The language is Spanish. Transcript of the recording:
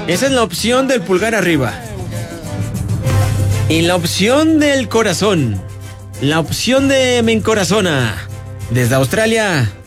Esa es la opción del pulgar arriba. Y la opción del corazón. La opción de me encorazona. Desde Australia,